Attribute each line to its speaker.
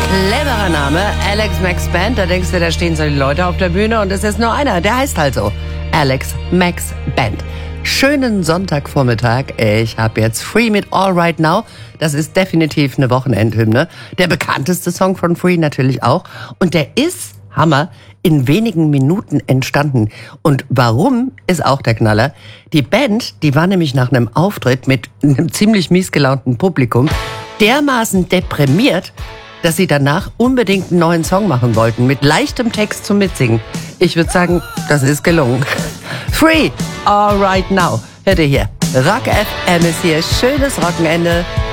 Speaker 1: Cleverer Name, Alex Max Band. Da denkst du, da stehen so die Leute auf der Bühne und es ist nur einer. Der heißt halt so. Alex Max Band. Schönen Sonntagvormittag. Ich habe jetzt Free mit All Right Now. Das ist definitiv eine Wochenendhymne. Der bekannteste Song von Free natürlich auch. Und der ist, Hammer, in wenigen Minuten entstanden. Und warum, ist auch der Knaller. Die Band, die war nämlich nach einem Auftritt mit einem ziemlich mies gelaunten Publikum dermaßen deprimiert, dass sie danach unbedingt einen neuen Song machen wollten, mit leichtem Text zum Mitsingen. Ich würde sagen, das ist gelungen. Free, All Right Now. Hört ihr hier. Rock FM ist hier. Schönes Wochenende.